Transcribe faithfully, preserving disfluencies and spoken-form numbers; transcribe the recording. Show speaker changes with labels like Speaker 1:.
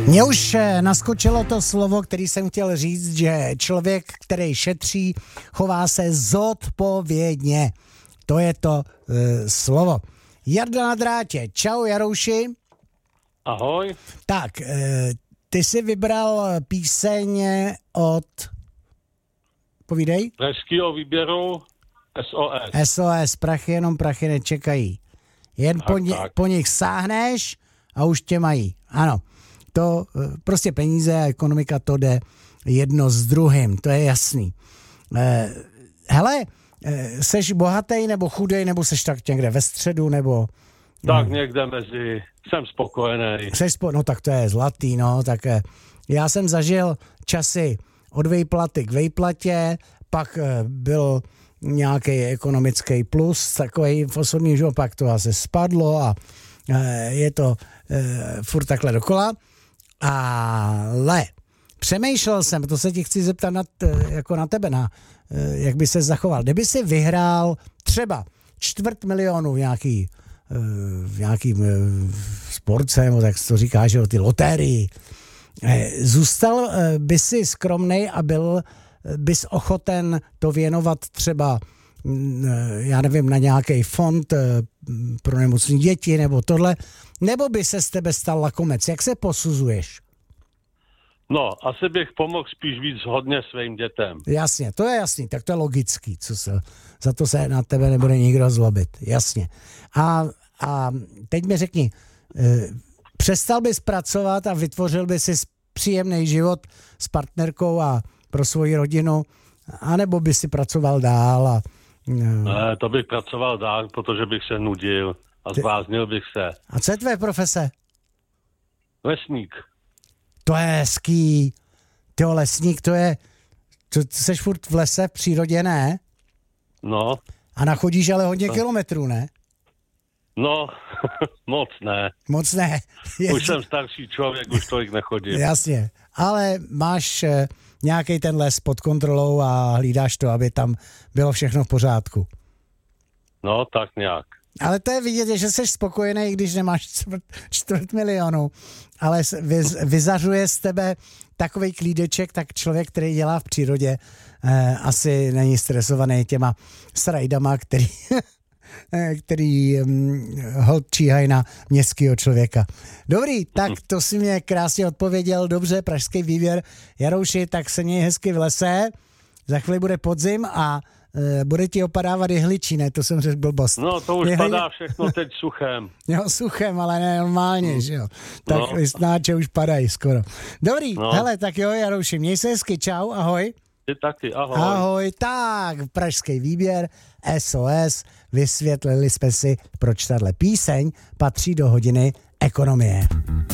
Speaker 1: Mně už naskočilo to slovo, který jsem chtěl říct, že člověk, který šetří, chová se zodpovědně. To je to uh, slovo. Jarda na drátě. Čau, Jarouši.
Speaker 2: Ahoj.
Speaker 1: Tak, uh, ty jsi vybral píseň od... Povídej.
Speaker 2: Pražského výběru S O S.
Speaker 1: S O S, prachy jenom prachy nečekají. Jen
Speaker 2: tak,
Speaker 1: po, ně, po nich sáhneš a už tě mají. Ano, to prostě peníze a ekonomika to jde jedno s druhým, to je jasný. Eh, hele, eh, seš bohatý nebo chudej, nebo seš tak někde ve středu, nebo...
Speaker 2: Tak někde mezi, jsem spokojený.
Speaker 1: Seš spo, no tak to je zlatý, no, tak eh, já jsem zažil časy od vejplaty k vejplatě, pak eh, byl nějaký ekonomický plus, takový v osobním životě, pak to asi spadlo a e, je to e, furt takhle dokola. Ale přemýšlel jsem, to se ti chci zeptat na, jako na tebe, na, e, jak by se zachoval. Kdyby si vyhrál třeba čtvrt milionu v nějaký, e, v nějakým e, sportce, nebo tak to říkáš, že ty lotérii, e, zůstal e, by si skromnej a byl bys ochoten to věnovat třeba, já nevím, na nějaký fond pro nemocné děti nebo tohle, nebo by se z tebe stal lakomec? Jak se posuzuješ?
Speaker 2: No, asi bych pomohl spíš víc hodně svým dětem.
Speaker 1: Jasně, to je jasný, tak to je logický, co se, za to se na tebe nebude nikdo zlobit, jasně. A, a teď mi řekni, přestal bys pracovat a vytvořil bys si příjemný život s partnerkou a pro svoji rodinu, anebo by si pracoval dál a...
Speaker 2: Ne, to bych pracoval dál, protože bych se nudil a zbláznil bych se.
Speaker 1: A co je tvé profese?
Speaker 2: Lesník.
Speaker 1: To je hezký. Tyjo, lesník, to je... To, to seš furt v lese, v přírodě, ne?
Speaker 2: No.
Speaker 1: A nachodíš ale hodně no. kilometrů, ne?
Speaker 2: No, moc ne.
Speaker 1: Moc ne.
Speaker 2: Je... Už jsem starší člověk, už tolik nechodím.
Speaker 1: Jasně, ale máš eh, nějaký ten les pod kontrolou a hlídáš to, aby tam bylo všechno v pořádku.
Speaker 2: No, tak nějak.
Speaker 1: Ale to je vidět, že jsi spokojený, když nemáš čtvrt, čtvrt milionu, ale vyz, vyzařuje z tebe takovej klídeček, tak člověk, který dělá v přírodě, eh, asi není stresovaný těma srajdama, který... který um, hod číhají na městského člověka. Dobrý, tak to si mě krásně odpověděl, dobře, pražský výběr. Jarouši, tak se měj hezky v lese, za chvíli bude podzim a uh, bude ti opadávat jehličí, ne? To jsem řekl blbost.
Speaker 2: No, to už
Speaker 1: Jehli...
Speaker 2: padá všechno teď suchem.
Speaker 1: Jo, suchem, ale ne normálně, hmm. že jo. Tak no. Listnáče už padají skoro. Dobrý, no. Hele, tak jo, Jarouši, měj se hezky, čau, ahoj.
Speaker 2: Ty taky, ahoj.
Speaker 1: Ahoj, tak, pražský výběr, S O S, vysvětlili jsme si, proč tahle píseň patří do hodiny ekonomie.